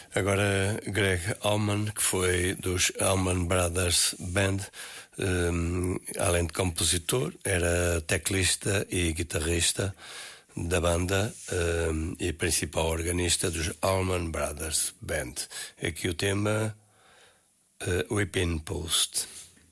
Agora, Greg Allman, que foi dos Allman Brothers Band, além de compositor, era teclista e guitarrista da banda e principal organista dos Allman Brothers Band. Aqui o tema Whipping Post.